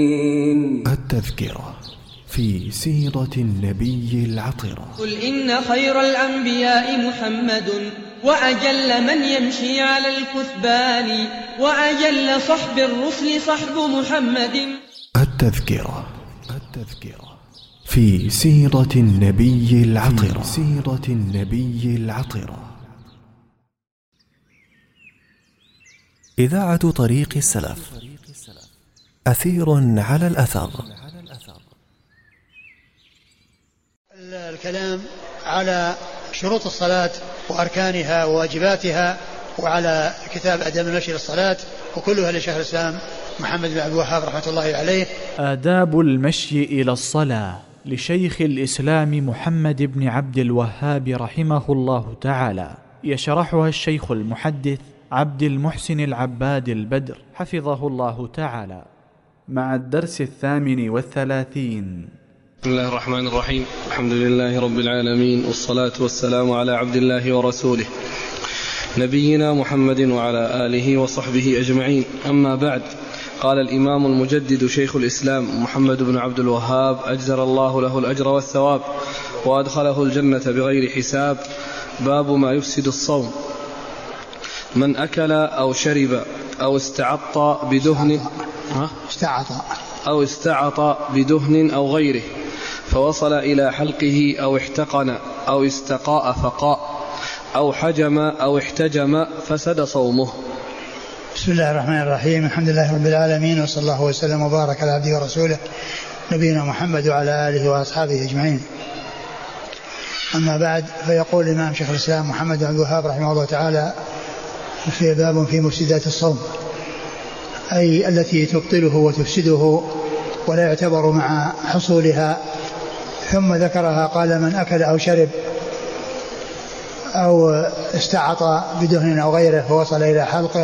التذكرة في سيرة النبي العطرة. قل إن خير الأنبياء محمد، وأجل من يمشي على الكثبان، وأجل صحب الرسل صحب محمد. التذكرة في سيرة النبي العطرة. سيرة النبي العطرة. إذاعة طريق السلف، أثير على الأثر. الكلام على شروط الصلاة وأركانها وواجباتها، وعلى كتاب أداب المشي للصلاة، وكلها لشيخ الإسلام محمد بن عبد الوهاب رحمة الله عليه. آداب المشي إلى الصلاة لشيخ الإسلام محمد بن عبد الوهاب رحمه الله تعالى، يشرحها الشيخ المحدث عبد المحسن العباد البدر حفظه الله تعالى، مع الدرس 38. بسم الله الرحمن الرحيم. الحمد لله رب العالمين، والصلاة والسلام على عبد الله ورسوله نبينا محمد وعلى آله وصحبه أجمعين. أما بعد، قال الإمام المجدد شيخ الإسلام محمد بن عبد الوهاب أجزر الله له الأجر والثواب وأدخله الجنة بغير حساب. باب ما يفسد الصوم: من أكل أو شرب أو استعط بدهن أو غيره، فوصل إلى حلقه أو احتقن أو استقاء فقاء أو حجم أو احتجم، فسد صومه. بسم الله الرحمن الرحيم. الحمد لله رب العالمين، وصلى الله وسلم وبارك على عبده ورسوله نبينا محمد وعلى آله وأصحابه أجمعين. أما بعد، فيقول الإمام شيخ الإسلام محمد بن عبد الوهاب رحمه الله تعالى في باب في مفسدات الصوم، أي التي تبطله وتفسده ولا يعتبر مع حصولها. ثم ذكرها، قال: من أكل أو شرب أو استعط بدهن أو غيره فوصل إلى حلقه.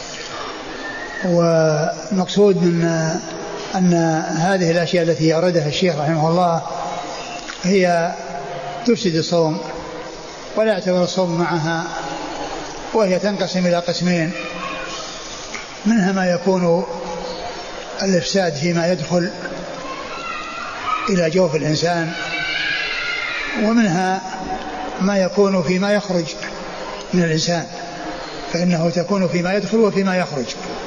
ومقصود من أن هذه الأشياء التي يردها الشيخ رحمه الله هي تفسد الصوم ولا يعتبر الصوم معها، وهي تنقسم إلى قسمين: منها ما يكون الإفساد فيما يدخل إلى جوف الإنسان، ومنها ما يكون فيما يخرج من الإنسان، فإنه تكون فيما يدخل وفيما يخرج.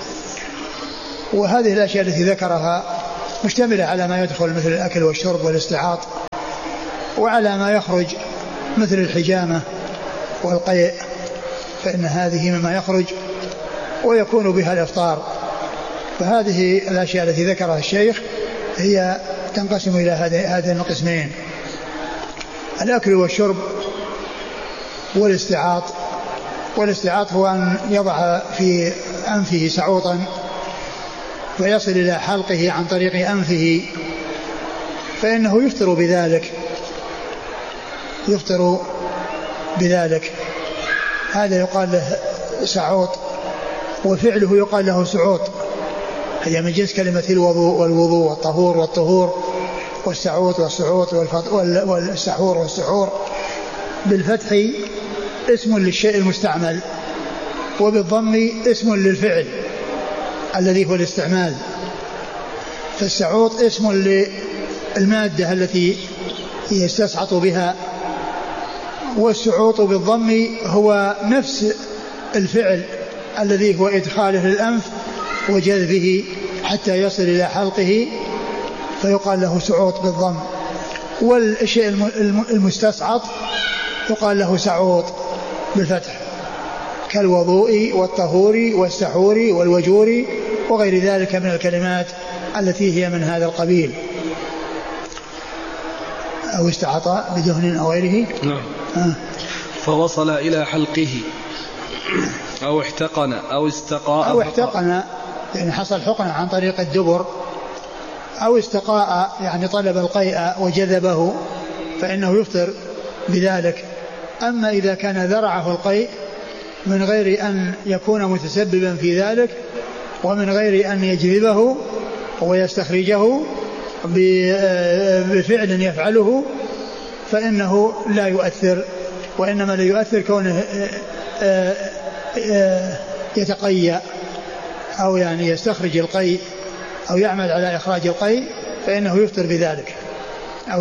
وهذه الأشياء التي ذكرها مشتملة على ما يدخل مثل الأكل والشرب والاستعاط، وعلى ما يخرج مثل الحجامة والقيء، فإن هذه مما يخرج ويكون بها الإفطار. فهذه الأشياء التي ذكرها الشيخ هي تنقسم إلى هذين القسمين: الأكل والشرب والاستعاط. والاستعاط هو أن يضع في أنفه سعوطا ويصل إلى حلقه عن طريق أنفه، فإنه يفطر بذلك. هذا يقال له سعوط، وفعله يقال له سعوط، هي من جنس كلمة الوضوء والوضوء والطهور والطهور، والسعوط والسعوط والسحور والسحور. بالفتح اسم للشيء المستعمل، وبالضم اسم للفعل الذي هو الاستعمال. فالسعوط اسم للمادة التي يستسعط بها، والسعوط بالضم هو نفس الفعل الذي هو إدخاله للأنف وجذبه حتى يصل إلى حلقه، فيقال له سعوط بالضم. والشيء المستسعط يقال له سعوط بالفتح، كالوضوء والطهور والسحور والوجور وغير ذلك من الكلمات التي هي من هذا القبيل. أو استعطى بدهن أو غيره. نعم. فوصل إلى حلقه أو احتقن أو استقاء. أو احتقن يعني حصل حقن عن طريق الدبر، أو استقاء يعني طلب القيء وجذبه، فإنه يفطر بذلك. أما إذا كان ذرعه القيء من غير أن يكون متسببا في ذلك، ومن غير أن يجذبه ويستخرجه بفعل يفعله، فإنه لا يؤثر، وإنما لا يؤثر كونه يتقيأ أو يعني يستخرج القيء أو يعمل على إخراج القيء فإنه يفطر بذلك. أو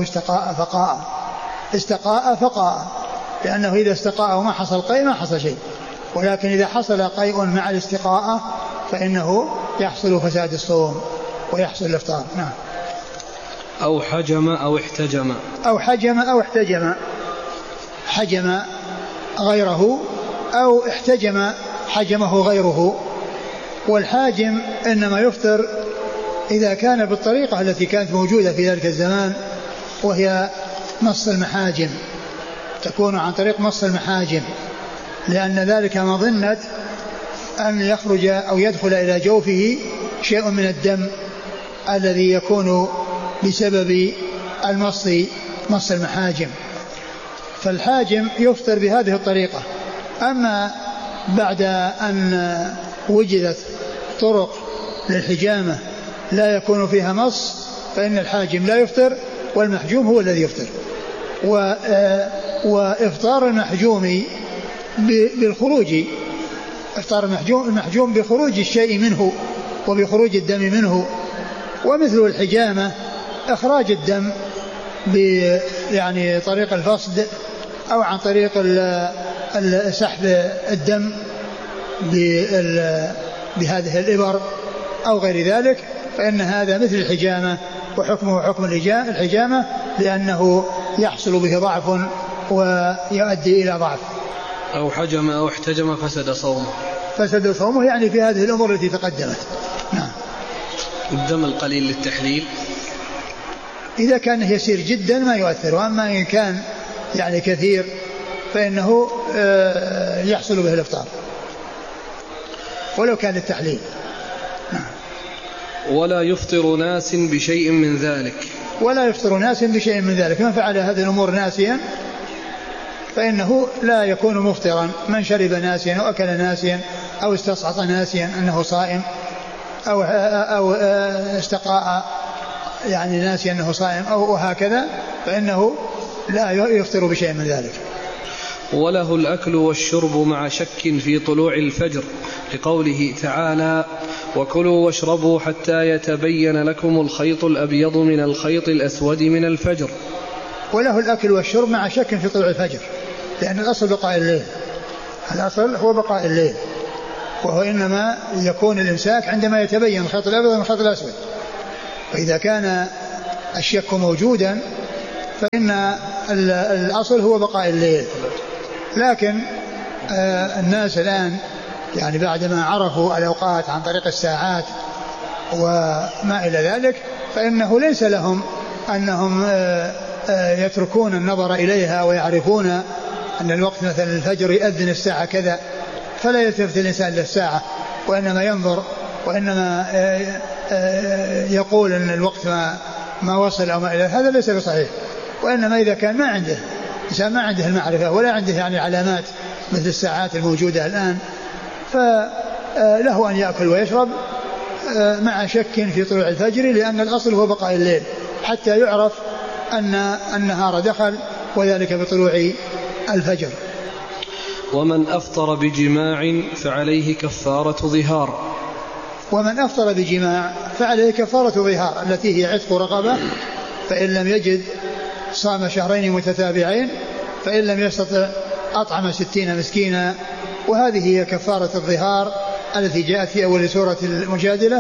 استقاء فقاء، لأنه إذا استقاء وما حصل قيء ما حصل شيء، ولكن إذا حصل قيء مع الاستقاء فإنه يحصل فساد الصوم ويحصل الإفطار. نعم. أو حجم أو احتجم. أو حجم أو احتجم، حجم غيره أو احتجم حجمه غيره. والحاجم إنما يفطر إذا كان بالطريقة التي كانت موجودة في ذلك الزمان، وهي مص المحاجم، تكون عن طريق مص المحاجم، لأن ذلك مظنة أن يخرج أو يدخل إلى جوفه شيء من الدم الذي يكون بسبب مص المحاجم. فالحاجم يفطر بهذه الطريقة. أما بعد أن وجدت طرق للحجامة لا يكون فيها مص فإن الحاجم لا يفطر، والمحجوم هو الذي يفطر. وإفطار المحجوم بالخروج، إفطار المحجوم بخروج الشيء منه وبخروج الدم منه. ومثل الحجامة إخراج الدم يعني طريق الفصد أو عن طريق سحب الدم بهذه الإبر أو غير ذلك، فإن هذا مثل الحجامة وحكمه حكم الحجامة، لأنه يحصل به ضعف ويؤدي إلى ضعف. أو حجم أو احتجم فسد صومه يعني في هذه الأمور التي تقدمت. نعم. الدم القليل للتحليل إذا كان يسير جدا ما يؤثر، وأما إن كان يعني كثير فإنه يحصل به الإفطار ولو كان للتحليل. ولا يفطر ناس بشيء من ذلك. ولا يفطر ناس بشيء من ذلك. من فعل هذه الأمور ناسيا فإنه لا يكون مفطرا. من شرب ناسيا أو أكل ناسيا أو استصعط ناسيا أنه صائم أو استقاء يعني ناسيا أنه صائم أو هكذا، فإنه لا يفطر بشيء من ذلك. وله الأكل والشرب مع شك في طلوع الفجر، لقوله تعالى: وكلوا واشربوا حتى يتبين لكم الخيط الأبيض من الخيط الأسود من الفجر. وله الأكل والشرب مع شك في طلوع الفجر، لأن الأصل بقاء الليل، الأصل هو بقاء الليل، وهو إنما يكون الإمساك عندما يتبين الخيط الأبيض من الخيط الأسود. فإذا كان الشك موجودا فإن الأصل هو بقاء الليل. لكن الناس الآن يعني بعدما عرفوا الأوقات عن طريق الساعات وما إلى ذلك، فإنه ليس لهم أنهم يتركون النظر إليها ويعرفون أن الوقت مثلا الفجر يؤذن الساعة كذا، فلا يلتفت الإنسان للساعة وإنما ينظر، وإنما يقول أن الوقت ما وصل أو ما إلى هذا ليس بصحيح. وإنما إذا كان ما عنده إنسان ما عنده المعرفة ولا عنده يعني علامات مثل الساعات الموجودة الآن، فله أن يأكل ويشرب مع شك في طلوع الفجر، لأن الأصل هو بقاء الليل حتى يعرف أن النهار دخل، وذلك بطلوع الفجر. ومن أفطر بجماع فعليه كفارة ظهار. ومن أفطر بجماع فعليه كفارة ظهار، التي هي عتق رقبة، فإن لم يجد صام شهرين متتابعين، فإن لم يستطع أطعم 60 مسكينا. وهذه هي كفارة الظهار التي جاءت في أول سورة المجادلة.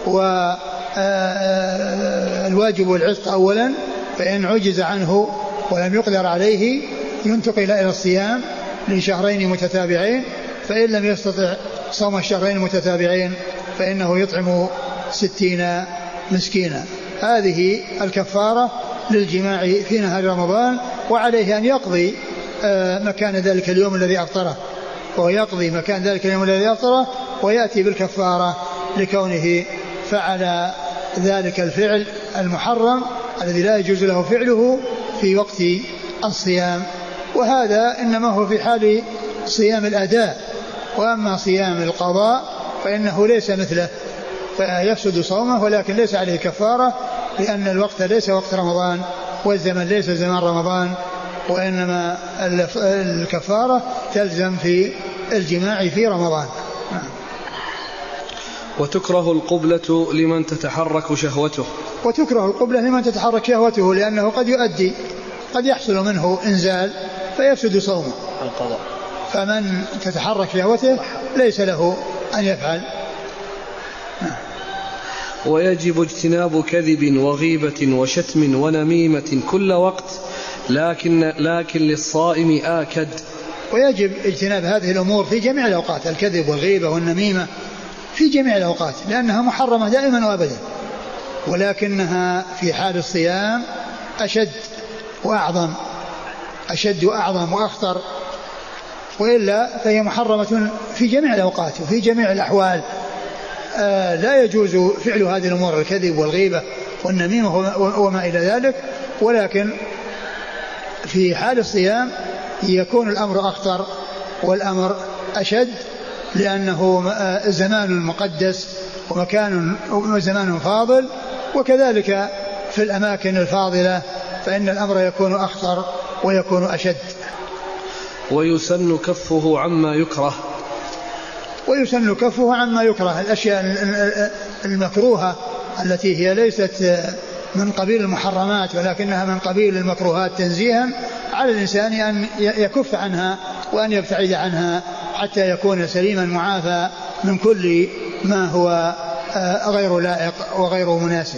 والواجب العتق أولا، فإن عجز عنه ولم يقدر عليه ينتقل إلى الصيام لشهرين متتابعين، فإن لم يستطع صوم الشهرين المتتابعين فإنه يطعم 60 مسكينا. هذه الكفارة للجماع في نهار رمضان، وعليه أن يقضي مكان ذلك اليوم الذي أفطره، ويقضي مكان ذلك اليوم الذي أفطره ويأتي بالكفارة لكونه فعل ذلك الفعل المحرم الذي لا يجوز له فعله في وقت الصيام. وهذا إنما هو في حال صيام الأداء، وأما صيام القضاء فإنه ليس مثله، فيفسد صومه ولكن ليس عليه كفارة، لأن الوقت ليس وقت رمضان والزمن ليس زمان رمضان، وإنما الكفارة تلزم في الجماع في رمضان. وتكره القبلة لمن تتحرك شهوته. وتكره القبلة لمن تتحرك شهوته لأنه قد يحصل منه إنزال فيفسد صومه. القضاء. فمن تتحرك شهوته ليس له أن يفعل. ويجب اجتناب كذب وغيبة وشتم ونميمة كل وقت لكن للصائم آكد. ويجب اجتناب هذه الأمور في جميع الأوقات، الكذب والغيبة والنميمة في جميع الأوقات لأنها محرمة دائما وأبدا، ولكنها في حال الصيام أشد وأعظم وأخطر، وإلا فهي محرمة في جميع الأوقات وفي جميع الأحوال. لا يجوز فعل هذه الأمور، الكذب والغيبة والنميمة وما إلى ذلك، ولكن في حال الصيام يكون الأمر أخطر والأمر أشد، لأنه زمان مقدس وزمان فاضل، وكذلك في الأماكن الفاضلة فإن الأمر يكون أخطر ويكون أشد. ويسن كفه عما يكره. ويسن كفه عما يكره، الأشياء المكروهة التي هي ليست من قبيل المحرمات ولكنها من قبيل المكروهات تنزيها، على الإنسان أن يكف عنها وأن يبتعد عنها حتى يكون سليما معافى من كل ما هو غير لائق وغير مناسب.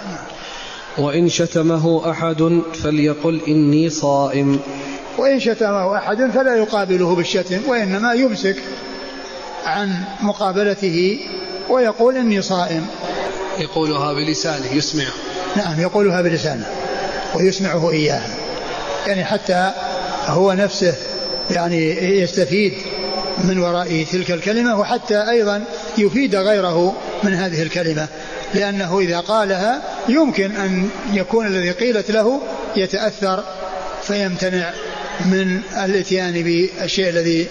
وإن شتمه أحد فليقل إني صائم. وإن شتمه أحد فلا يقابله بالشتم، وإنما يمسك عن مقابلته ويقول إني صائم. يقولها بلسانه يسمعه. نعم، يقولها بلسانه ويسمعه إياها، يعني حتى هو نفسه يعني يستفيد من وراء تلك الكلمة، وحتى أيضا يفيد غيره من هذه الكلمة، لأنه إذا قالها يمكن أن يكون الذي قيلت له يتأثر فيمتنع من الاتيان بالشيء الذي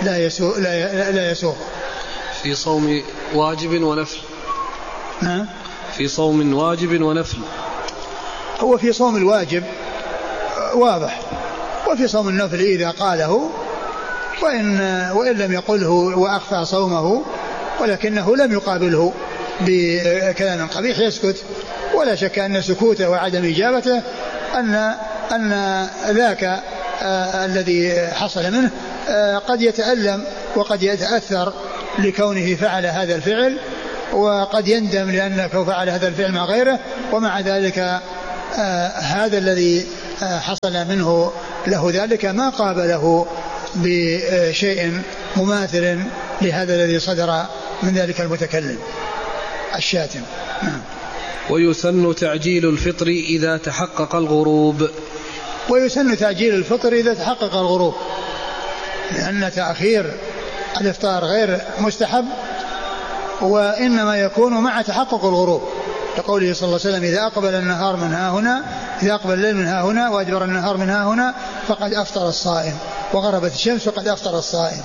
لا يسوغ. في صوم واجب ونفل. في صوم واجب ونفل. هو في صوم الواجب واضح، وفي صوم النفل إذا قاله وإن لم يقله وأخفى صومه ولكنه لم يقابله بكلام قبيح يسكت، ولا شك أن سكوته وعدم إجابته أن ذاك الذي حصل منه قد يتألم وقد يتأثر لكونه فعل هذا الفعل، وقد يندم لأنه فعل هذا الفعل مع غيره، ومع ذلك هذا الذي حصل منه له ذلك ما قابله بشيء مماثل لهذا الذي صدر من ذلك المتكلم الشاتم. ويسن تعجيل الفطر إذا تحقق الغروب. ويسن تعجيل الفطر إذا تحقق الغروب، لأن تأخير الإفطار غير مستحب، وإنما يكون مع تحقق الغروب، لقوله صلى الله عليه وسلم إذا أقبل النهار من ها هنا، إذا أقبل الليل من ها هنا وأدبر النهار من ها هنا فقد أفطر الصائم، وغربت الشمس فقد أفطر الصائم.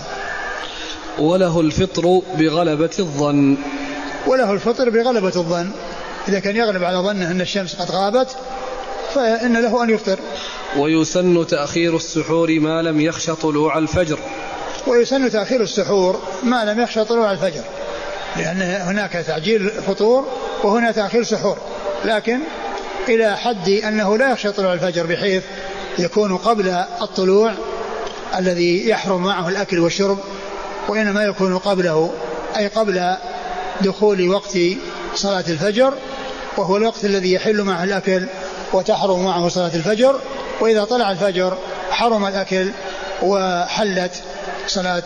وله الفطر بغلبة الظن. وله الفطر بغلبة الظن، إذا كان يغلب على ظنه أن الشمس قد غابت فإن له أن يفطر. ويسن تأخير السحور ما لم يخش طلوع الفجر. ويسن تأخير السحور ما لم يخش طلوع الفجر، لأن هناك تعجيل فطور وهنا تأخير سحور، لكن إلى حد أنه لا يخشى طلوع الفجر بحيث يكون قبل الطلوع الذي يحرم معه الأكل والشرب، وإنما يكون قبله، أي قبل دخول وقت صلاة الفجر، وهو الوقت الذي يحل معه الأكل وتحرم معه صلاة الفجر، وإذا طلع الفجر حرم الأكل وحلت صلاة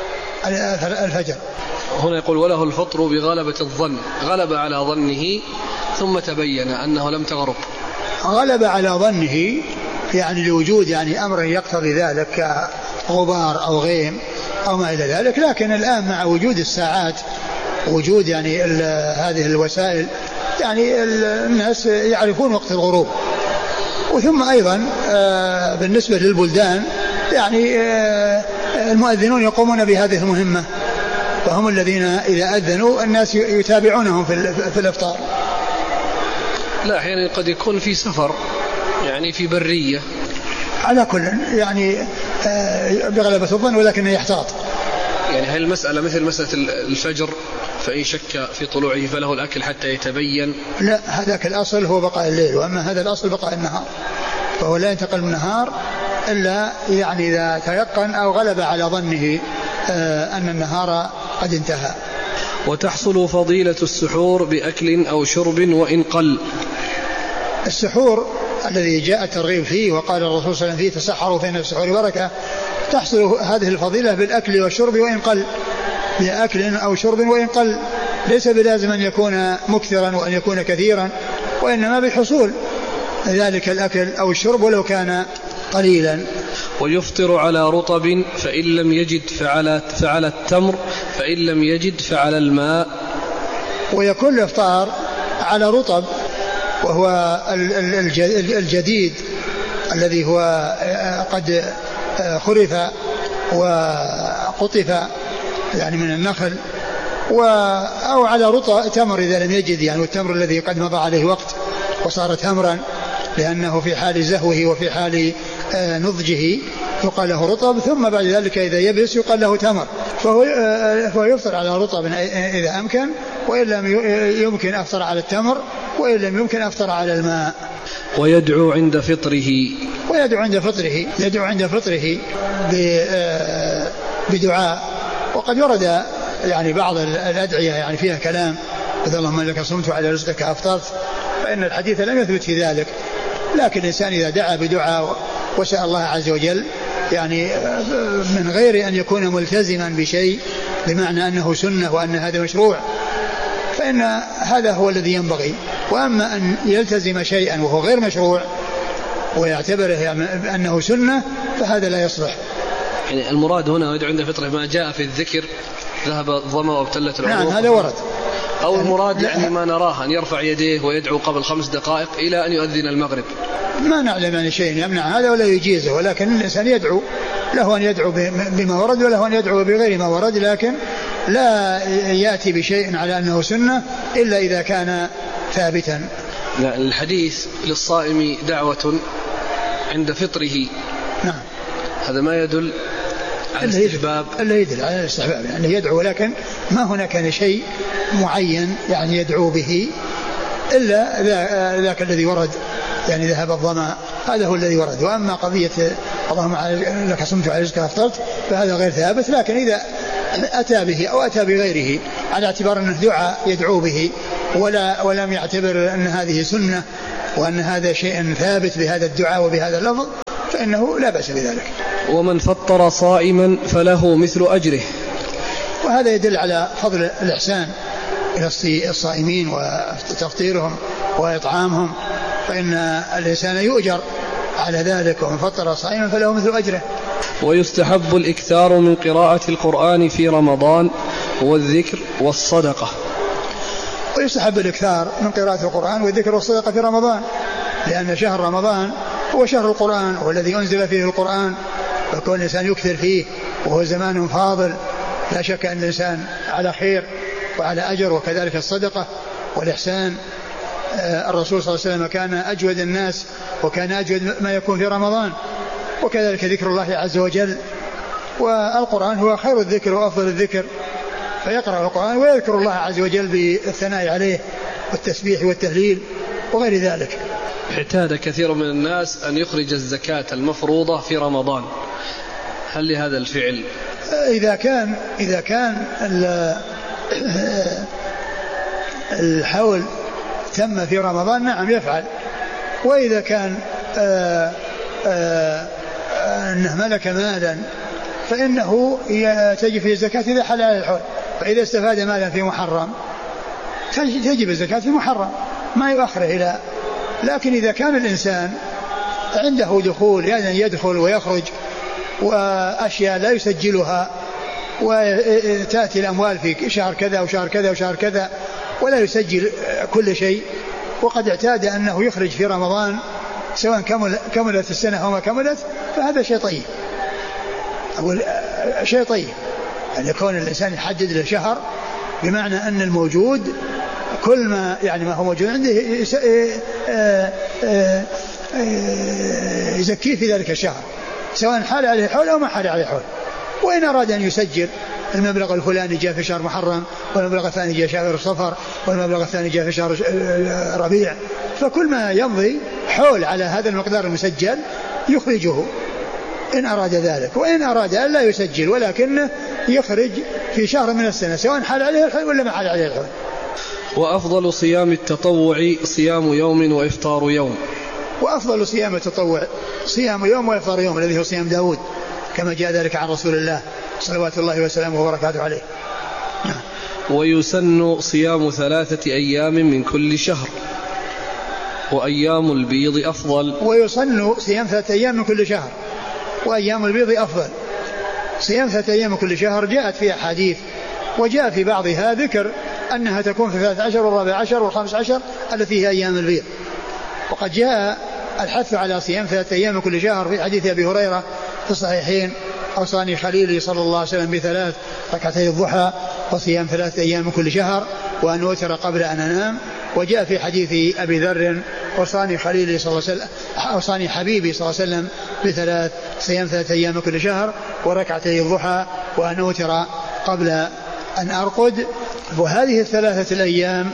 الفجر. هنا يقول وله الفطر بغلبة الظن، غلب على ظنه ثم تبين أنه لم تغرب. غلب على ظنه يعني لوجود يعني أمر يقتضي ذلك كغبار أو غيم أو ما إلى ذلك، لكن الآن مع وجود الساعات وجود يعني هذه الوسائل يعني الناس يعرفون وقت الغروب. وثم أيضا بالنسبة للبلدان يعني المؤذنون يقومون بهذه المهمة، فهم الذين إذا أذنوا الناس يتابعونهم في الإفطار. لا، أحيانا قد يكون في سفر يعني في برية، على كل يعني بغلبة الظن ولكن يحتاط. يعني هل المسألة مثل مسألة الفجر فإن شك في طلوعه فله الأكل حتى يتبين؟ لا، هذاك الأصل هو بقاء الليل، وأما هذا الأصل بقاء النهار، فهو لا ينتقل من النهار إلا يعني إذا تيقن أو غلب على ظنه أن النهار قد انتهى. وتحصل فضيلة السحور بأكل أو شرب وإن قل. السحور الذي جاء الترغيب فيه وقال الرسول صلى الله عليه وسلم فيه تسحروا فإن السحور بركة، تحصل هذه الفضيلة بالأكل والشرب وإن قل، بأكل أو شرب وإن قل، ليس بلازم أن يكون مكثرا وأن يكون كثيرا، وإنما بحصول ذلك الأكل أو الشرب ولو كان قليلا. ويفطر على رطب فإن لم يجد فعلى التمر، فإن لم يجد فعلى الماء. ويكون الإفطار على رطب وهو الجديد الذي هو قد خرف وقطف يعني من النخل، أو على رطب تمر إذا لم يجد، يعني التمر الذي قد مضى عليه وقت وصار تمرا لأنه في حال زهوه وفي حال نضجه يقال له رطب، ثم بعد ذلك إذا يبس يقال له تمر، فهو يفطر على رطب إذا أمكن، وإن لم يمكن أفطر على التمر، وإن لم يمكن أفطر على الماء. ويدعو عند فطره. يدعو عند فطره بدعاء، وقد ورد يعني بعض الأدعية يعني فيها كلام، مثل اللهم لك صمت وعلى رزقك أفطرت، فإن الحديث لم يثبت في ذلك، لكن الإنسان إذا دعا بدعاء وسأل الله عز وجل يعني من غير أن يكون ملتزما بشيء بمعنى أنه سنة وأن هذا مشروع، فإن هذا هو الذي ينبغي. وأما أن يلتزم شيئا وهو غير مشروع ويعتبره يعني أنه سنة فهذا لا يصلح. يعني المراد هنا يدعو عند فطره ما جاء في الذكر ذهب الظما وابتلت العروق. نعم هذا ورد. أو المراد يعني ما نراه أن يرفع يديه ويدعو قبل 5 دقائق إلى أن يؤذن المغرب. ما نعلم عن شيء يمنع هذا ولا يجيزه، ولكن الإنسان يدعو، له أن يدعو بما ورد وله أن يدعو بغير ما ورد، لكن لا يأتي بشيء على أنه سنة إلا إذا كان ثابتا. لا، الحديث للصائم دعوة عند فطره. نعم. هذا ما يدل على الاستحباب. لا يدل على الاستحباب، يعني يدعو، لكن ما هناك شيء معين يعني يدعو به إلا ذاك الذي ورد، يعني ذهب الظما، هذا هو الذي ورد. وأما قضية اللهم لك صمت وعلى رزقك أفطرت فهذا غير ثابت، لكن إذا أتى به أو أتى بغيره على اعتبار أنه دعاء يدعو به ولم يعتبر أن هذه سنة وأن هذا شيء ثابت بهذا الدعاء وبهذا اللفظ فإنه لا بأس بذلك. ومن فطر صائما فله مثل أجره. وهذا يدل على فضل الإحسان إلى الصائمين وتفطيرهم وإطعامهم، فإن الإنسان يؤجر على ذلك. ومن فطر صائما فله مثل أجره. ويستحب الإكثار من قراءة القرآن في رمضان والذكر والصدقة. ويستحب الإكثار من قراءة القرآن والذكر والصدقة في رمضان، لأن شهر رمضان هو شهر القرآن والذي أنزل فيه القرآن، فكون الإنسان يكثر فيه، وهو زمان فاضل لا شك أن الإنسان على خير وعلى أجر. وكذلك الصدقة والإحسان. الرسول صلى الله عليه وسلم كان أجود الناس وكان أجود ما يكون في رمضان، وكذلك ذكر الله عز وجل. والقرآن هو خير الذكر وأفضل الذكر، فيقرأ القرآن ويذكر الله عز وجل بالثناء عليه والتسبيح والتهليل وغير ذلك. اعتاد كثير من الناس أن يخرج الزكاة المفروضة في رمضان، هل لهذا الفعل؟ إذا كان الحول تم في رمضان نعم يفعل. وإذا كان أنه ملك مالا فإنه تجب فيه الزكاة إذا حل على الحول. فإذا استفاد مالا في محرم تجب الزكاة في محرم، ما يؤخره إلى. لكن إذا كان الإنسان عنده دخول يعني يدخل ويخرج وأشياء لا يسجلها، وتأتي الأموال في شهر كذا وشهر كذا وشهر كذا ولا يسجل كل شيء، وقد اعتاد أنه يخرج في رمضان سواء كملت السنة أو ما كملت، فهذا شيء طيب. أقول شيء طيب أن يكون الإنسان يحدد له شهر، بمعنى أن الموجود كل ما يعني ما هو موجود عنده يزكيه في ذلك الشهر، سواء حال عليه حول أو ما حال عليه حول. وإن أراد أن يسجل المبلغ الفلاني جاء في شهر محرم، والمبلغ الثاني جاء في شهر صفر، والمبلغ الثاني جاء في شهر ربيع، فكل ما يمضي حول على هذا المقدار المسجل يخرجه إن أراد ذلك، وإن أراد أن لا يسجل ولكنه يخرج في شهر من السنة سواء حال عليه الحول ولا ما حال عليه الحول. وأفضل صيام التطوع صيام يوم وإفطار يوم. وأفضل صيام التطوع صيام يوم وإفطار يوم الذي هو صيام داود كما جاء ذلك عن رسول الله صلوات الله وسلامه وبركاته عليه. ويسن صيام 3 أيام من كل شهر، وأيام البيض أفضل. ويسن صيام 3 أيام من كل شهر، وأيام البيض أفضل. صيام 3 أيام من كل شهر جاءت فيها حديث، وجاء في بعضها ذكر أنها تكون في 13 و14 و15 التي هي أيام البيض. وقد جاء الحث على صيام 3 أيام من كل شهر في حديث أبي هريرة في الصحيحين: أوصاني خليلي صلى الله عليه وسلم ب3 ركعتي الضحى وصيام 3 أيام من كل شهر وأن أوتر قبل أن أنام. وجاء في حديث أبي ذر: أوصاني خليلي صلى الله عليه وسلم، أوصاني حبيبي صلى الله عليه وسلم ب3 صيام 3 أيام من كل شهر وركعتي الضحى وأن أوتر قبل أن أرقد. وهذه 3 الأيام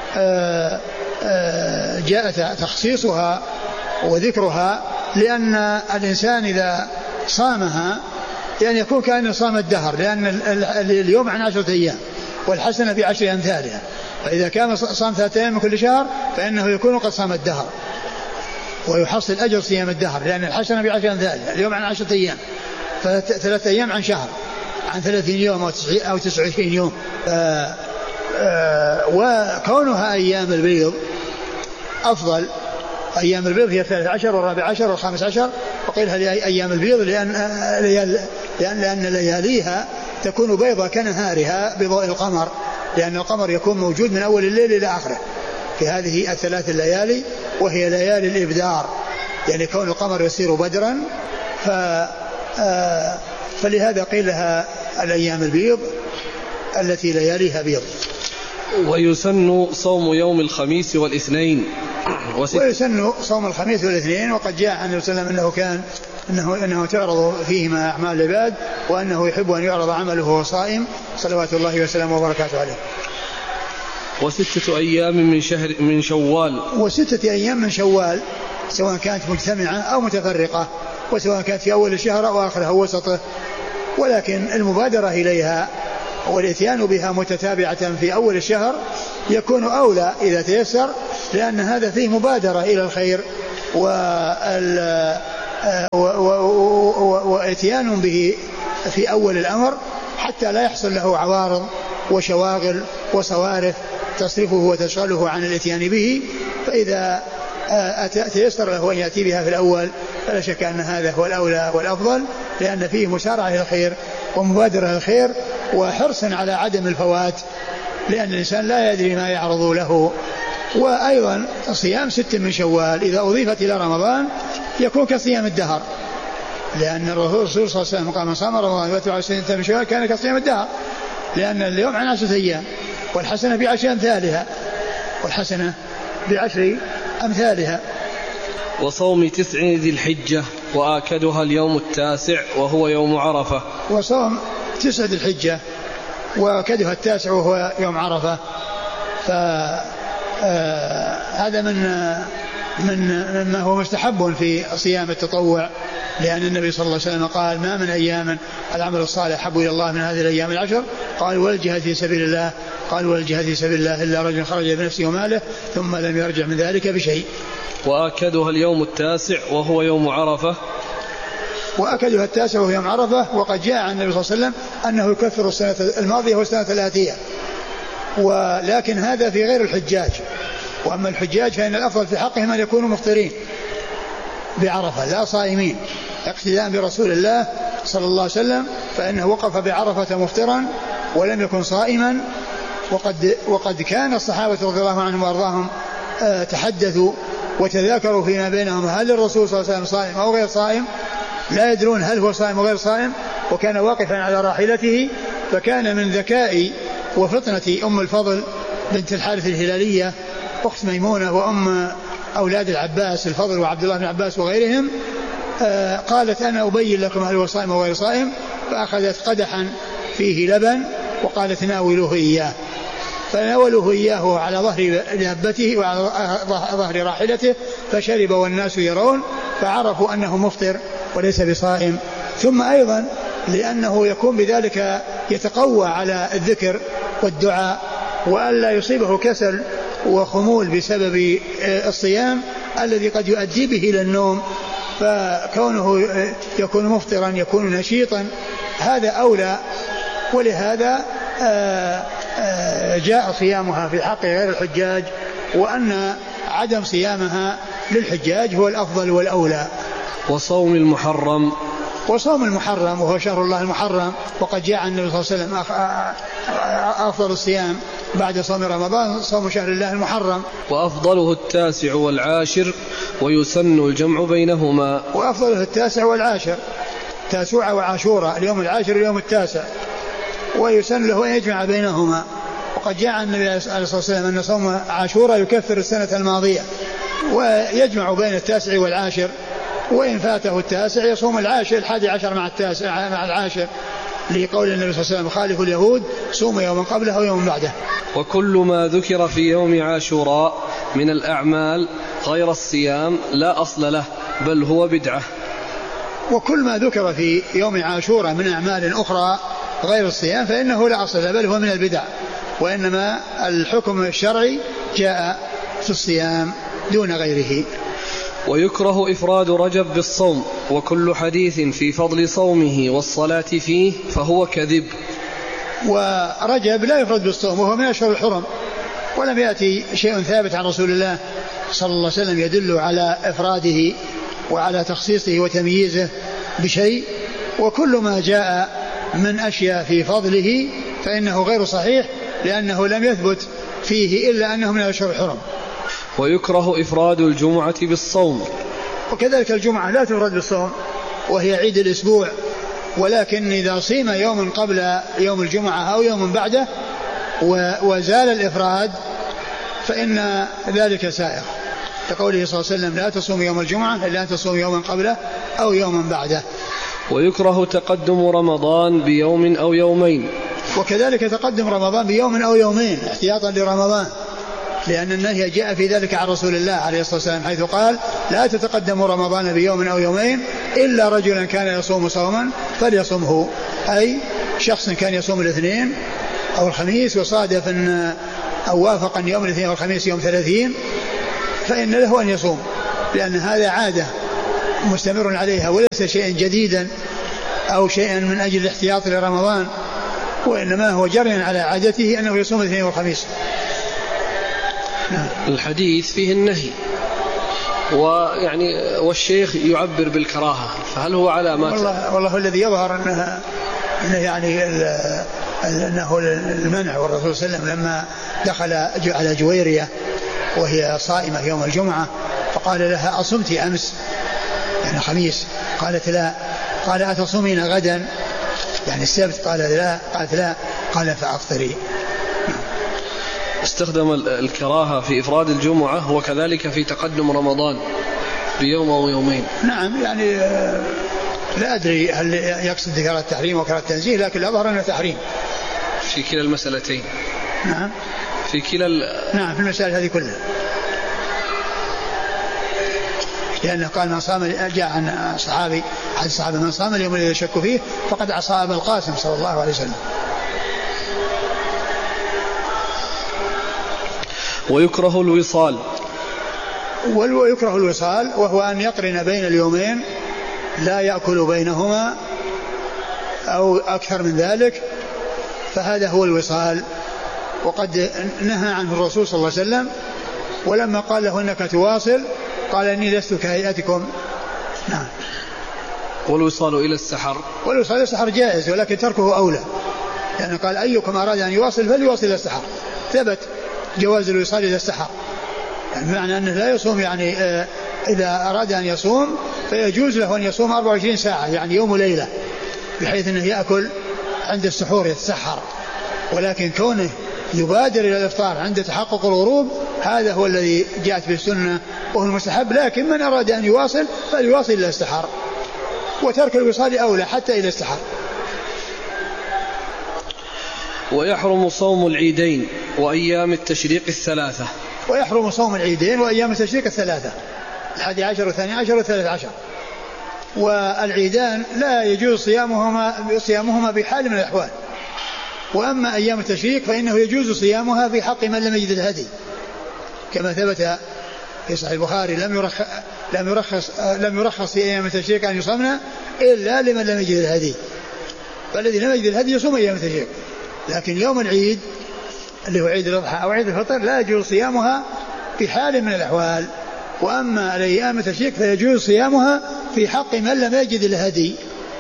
جاء تخصيصها وذكرها لأن الإنسان إذا صامها يعني يكون كأنه صام الدهر، لأن اليوم عن 10 أيام والحسنة ب10 أمثالها، فإذا كان صام 3 أيام من كل شهر فإنه يكون قد صام الدهر ويحصل أجر صيام الدهر، لأن الحسنة ب10 أمثالها، اليوم عن 10 أيام، ف3 أيام عن شهر، عن 30 يوم أو 29 يوم. وكونها أيام البيض أفضل. أيام البيض هي 13 و14 و15، وقيلها أيام البيض لأن لياليها تكون بيضة كنهارها بضوء القمر، لأن القمر يكون موجود من أول الليل إلى آخره في هذه 3 الليالي، وهي ليالي الإبدار، يعني كون القمر يصير بدرا، فلهذا قيل لها الأيام البيض التي لياليها بيض. ويسن صوم يوم الخميس والاثنين ويسن صوم الخميس والاثنين. وقد جاء عن النبي صلى الله عليه وسلم أنه تعرض فيهما أعمال العباد، وأنه يحب أن يعرض عمله وهو صائم صلوات الله وسلامه وبركاته عليه. و6 أيام من شوال. و6 أيام من شوال، سواء كانت مجتمعة أو متفرقة، وسواء كانت في أول الشهر أو آخره أو وسطه، ولكن المبادرة إليها والإتيان بها متتابعة في أول الشهر يكون أولى إذا تيسر، لأن هذا فيه مبادرة إلى الخير وإتيان به في أول الأمر حتى لا يحصل له عوارض وشواغل وصوارف تصرفه وتشغله عن الإتيان به. فإذا تيسر له أن يأتي بها في الأول فلا شك أن هذا هو الأولى والأفضل، لأن فيه مسارعة إلى الخير ومبادرة إلى الخير وحرص على عدم الفوات، لأن الإنسان لا يدري ما يعرض له. وأيضا صيام 6 من شوال إذا أضيفت إلى رمضان يكون كصيام الدهر، لأن الرسول صلى الله عليه وسلم قال: من صام رمضان واتبعه 6 من شوال كان كصيام الدهر، لأن اليوم عن 10 أيام والحسنة ب10 أمثالها، والحسنة ب10 أمثالها. وصوم 9 ذي الحجة وآكدها اليوم 9 وهو يوم عرفة. وصوم 9 ذي الحجة وآكدها 9 وهو يوم عرفة، فهذا مما هو مستحب في صيام التطوع، لأن النبي صلى الله عليه وسلم قال: ما من أيام العمل الصالح أحب إلى الله من هذه الأيام العشر. قال: والجهاد في سبيل الله. قال: والجهاد في سبيل الله إلا رجل خرج بنفسه وماله ثم لم يرجع من ذلك بشيء. وآكدها اليوم 9 وهو يوم عرفة. وأكدها 9 وهو يوم عرفة. وقد جاء عن النبي صلى الله عليه وسلم أنه يكفر السنة الماضية والسنة الآتية، ولكن هذا في غير الحجاج. وأما الحجاج فإن الأفضل في حقهم أن يكونوا مفطرين بعرفة لا صائمين، اقتداء برسول الله صلى الله عليه وسلم، فإنه وقف بعرفة مفطرا ولم يكن صائما. وقد كان الصحابة رضي الله عنهم وأرضاهم تحدثوا وتذاكروا فيما بينهم هل الرسول صلى الله عليه وسلم صائم أو غير صائم، لا يدرون هل هو صائم أو غير صائم، وكان واقفا على راحلته. فكان من ذكاء وفطنة أم الفضل بنت الحارث الهلالية أخت ميمونة وأم أولاد العباس الفضل وعبد الله بن عباس وغيرهم، قالت: أنا أبين لكم هل هو صائم أو غير صائم. فأخذت قدحا فيه لبن وقالت ناولوه إياه، فناولوه إياه على ظهر دابته وعلى ظهر راحلته، فشرب والناس يرون، فعرفوا أنه مفطر وليس بصائم. ثم أيضا لأنه يكون بذلك يتقوى على الذكر والدعاء، وألا يصيبه كسل وخمول بسبب الصيام الذي قد يؤدي به إلى النوم، فكونه يكون مفطرا يكون نشيطا هذا أولى. ولهذا جاء صيامها في حق غير الحجاج، وأن عدم صيامها للحجاج هو الأفضل والأولى. وصوم المحرم، وصوم المحرم وهو شهر الله المحرم، وقد جاء النبي صلى الله عليه وسلم أفضل الصيام بعد صوم رمضان صوم شهر الله المحرم، وأفضله 9 والعاشر، ويسن الجمع بينهما. وأفضله 9 والعاشر، 9 وعاشوراء، اليوم العاشر اليوم 9، ويسن له أن يجمع بينهما. وقد جاء النبي عليه الصلاة والسلام أن صوم عاشوراء يكفر السنة الماضية، ويجمع بين 9 والعاشر، وإن فاته 9 يصوم العاشر 11 مع 9 مع العاشر، لقول النبي صلى الله عليه وسلم خالف اليهود صوم يوما قبله ويوم بعده. وكل ما ذكر في يوم عاشوراء من الأعمال غير الصيام لا أصل له، بل هو بدعة. وكل ما ذكر في يوم عاشوراء من أعمال أخرى غير الصيام فإنه لا أصل له، بل هو من البدع، وإنما الحكم الشرعي جاء في الصيام دون غيره. ويكره إفراد رجب بالصوم، وكل حديث في فضل صومه والصلاة فيه فهو كذب. ورجب لا يفرد بالصوم وهو من أشهر الحرم، ولم يأتي شيء ثابت عن رسول الله صلى الله عليه وسلم يدل على إفراده وعلى تخصيصه وتمييزه بشيء، وكل ما جاء من أشياء في فضله فإنه غير صحيح، لأنه لم يثبت فيه إلا أنه من أشهر الحرم. ويكره إفراد الجمعة بالصوم، وكذلك الجمعة لا تفرد بالصوم وهي عيد الأسبوع، ولكن إذا صيم يوم قبل يوم الجمعة أو يوم بعده وزال الإفراد فإن ذلك سائر، كقوله صلى الله عليه وسلم لا تصوم يوم الجمعة إلا أن تصوم يوما قبله أو يوما بعده. ويكره تقدم رمضان بيوم أو يومين، وكذلك تقدم رمضان بيوم أو يومين احتياطا لرمضان، لأن النهي جاء في ذلك عن رسول الله عليه الصلاة والسلام حيث قال لا تتقدم رمضان بيوم أو يومين إلا رجلا كان يصوم صوما فليصمه، أي شخص كان يصوم الاثنين أو الخميس وصادف أو وافق أن يوم الاثنين والخميس يوم 30 فإن له أن يصوم، لأن هذا عادة مستمر عليها وليس شيئا جديدا أو شيئا من أجل الاحتياط لرمضان، وإنما هو جري على عادته أنه يصوم الاثنين والخميس. الحديث فيه النهي والشيخ يعبر بالكراهة، فهل هو علامات؟ والله الذي يظهر أنه يعني أنه المنع، والرسول صلى الله عليه وسلم لما دخل على جويرية وهي صائمة يوم الجمعة فقال لها أصمت أمس يعني خميس؟ قالت لا. قال أتصومين غدا يعني السبت؟ قال لا. قالت لا. قال فأفطري. استخدم الكراهة في إفراد الجمعة وكذلك في تقدم رمضان بيوم أو يومين. نعم يعني لا أدري هل يقصد كراهة التحريم وكراهة التنزيه، لكن الأظهر أنه تحريم في كلا المسألتين. نعم في كلا نعم في المسألة هذه كلها، لأنه قال من صام، جاء عن صحابي أحد الصحابة من صام اليوم الذي يشك فيه فقد عصى أبا القاسم صلى الله عليه وسلم. ويكره الوصال، ويكره الوصال وهو أن يقرن بين اليومين لا يأكل بينهما أو أكثر من ذلك، فهذا هو الوصال، وقد نهى عنه الرسول صلى الله عليه وسلم، ولما قال له إنك تواصل قال إني لست كهيئتكم. نعم. والوصال إلى السحر، والوصال إلى السحر جائز ولكن تركه أولى، يعني قال أيكم أراد أن يواصل فليواصل إلى السحر، ثبت جواز الوصال إلى السحر، يعني بمعنى أنه لا يصوم، يعني إذا أراد أن يصوم فيجوز له أن يصوم 24 ساعة يعني يوم وليلة، بحيث أنه يأكل عند السحور يتسحر، ولكن كونه يبادر إلى الإفطار عند تحقق الغروب هذا هو الذي جاءت به السنة وهو المستحب، لكن من أراد أن يواصل فليواصل إلى السحر، وترك الوصال أولى حتى إلى السحر. ويحرم صوم العيدين وأيام التشريق الثلاثة. ويحرم صوم العيدين وأيام التشريق الثلاثة 11 و12 و13. والعيدان لا يجوز صيامهما بحال من الأحوال. وأما أيام التشريق فإنه يجوز صيامها في حق من لم يجد الهدي، كما ثبت في صحيح البخاري لم يرخص في أيام التشريق أن يصمنا إلا لمن لم يجد الهدي، فالذي لم يجد الهدي يصوم أيام التشريق. لكن يوم العيد اللي هو عيد الأضحى أو عيد الفطر لا يجوز صيامها في حال من الأحوال. وأما أيام التشريق فيجوز صيامها في حق من لم يجد الهدي.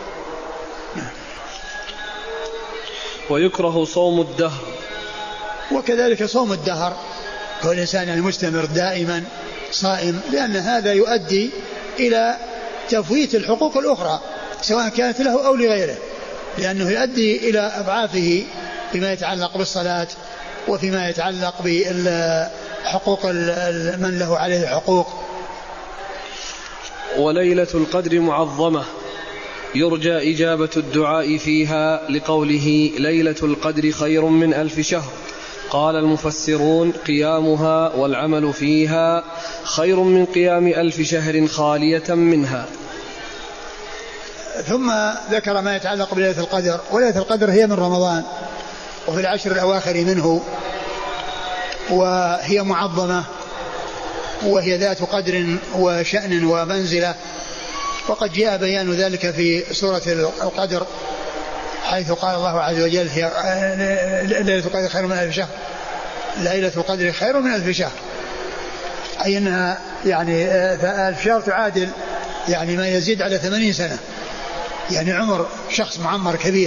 ويكره صوم الدهر. وكذلك صوم الدهر، كل إنسان يعني مستمر دائما صائم، لأن هذا يؤدي إلى تفويت الحقوق الأخرى سواء كانت له أو لغيره، لأنه يؤدي إلى أضعافه فيما يتعلق بالصلاة وفيما يتعلق بحقوق من له عليه حقوق. وليلة القدر معظمة يرجى إجابة الدعاء فيها لقوله ليلة القدر خير من 1000 شهر. قال المفسرون قيامها والعمل فيها خير من قيام 1000 شهر خالية منها. ثم ذكر ما يتعلق بليلة القدر. وليلة القدر هي من رمضان وفي العشر الأواخر منه، وهي معظمة وهي ذات قدر وشأن ومنزلة، وقد جاء بيان ذلك في سورة القدر حيث قال الله عز وجل هي ليلة القدر خير من 1000 شهر. ليلة القدر خير من 1000 شهر، أي أنها يعني 1000 شهر تعادل يعني ما يزيد على 80 سنة، يعني عمر شخص معمر كبير.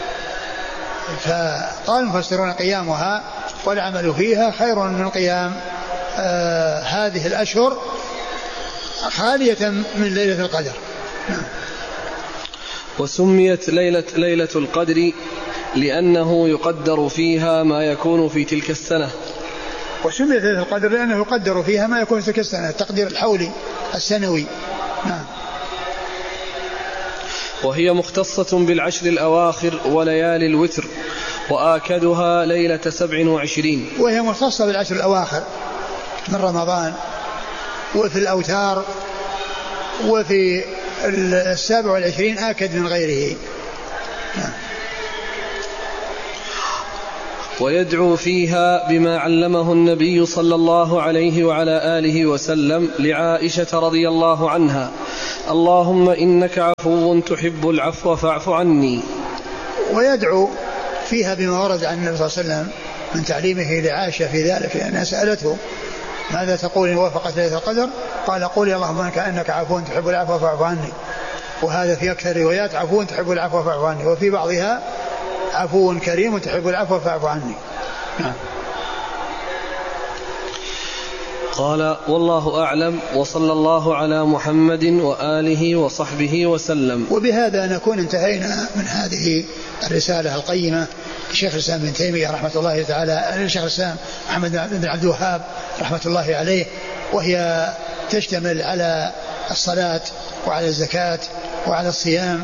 فقال المفسرون قيامها والعمل فيها خير من قيام هذه الأشهر خالية من ليلة القدر. وسميت ليلة القدر لأنه يقدر فيها ما يكون في تلك السنة. وسميت ليلة القدر لأنه يقدر فيها ما يكون في تلك السنة، التقدير الحولي السنوي. نعم. وهي مختصة بالعشر الأواخر وليالي الوتر، وآكدها ليلة 27. وهي مختصة بالعشر الأواخر من رمضان وفي الأوتار، وفي 27 آكد من غيره. ويدعو فيها بما علمه النبي صلى الله عليه وعلى آله وسلم لعائشة رضي الله عنها: اللهم إنك عفو تحب العفو فاعف عني. ويدعو فيها بما ورد عن النبي صلى الله عليه وسلم من تعليمه لعائشة في ذلك، لأنها سألته ماذا تقول إن وافقت ليلة القدر؟ قال قولي اللهم إنك عفو تحب العفو فاعف عني. وهذا في أكثر الروايات عفو تحب العفو فاعف عني، وفي بعضها عفو كريم تحب العفو فاعف عني. قال والله أعلم، وصلى الله على محمد وآله وصحبه وسلم. وبهذا نكون انتهينا من هذه الرسالة القيمة لشيخ الإسلام ابن تيمية رحمة الله تعالى، لشيخ الإسلام محمد بن عبد الوهاب رحمة الله عليه، وهي تشتمل على الصلاة وعلى الزكاة وعلى الصيام.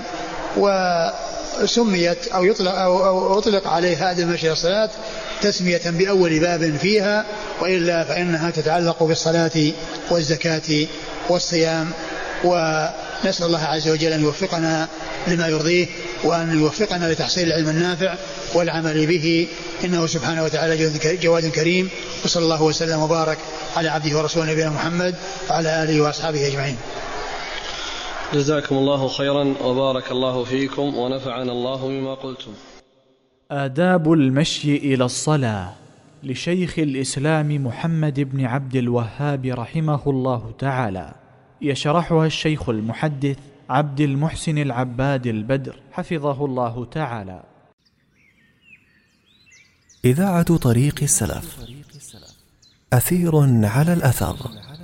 وسميت أو أطلق عليه هذه المشي الصلاة تسمية بأول باب فيها، وإلا فإنها تتعلق بالصلاة والزكاة والصيام. ونسأل الله عز وجل أن يوفقنا لما يرضيه، وأن يوفقنا لتحصيل العلم النافع والعمل به، إنه سبحانه وتعالى جواد كريم. وصلى الله وسلم وبارك على عبده ورسوله نبينا محمد وعلى آله وأصحابه أجمعين. جزاكم الله خيرا وبارك الله فيكم ونفعنا الله بما قلتم. آداب المشي إلى الصلاة لشيخ الإسلام محمد بن عبد الوهاب رحمه الله تعالى، يشرحها الشيخ المحدث عبد المحسن العباد البدر حفظه الله تعالى. إذاعة طريق السلف، أثير على الأثر.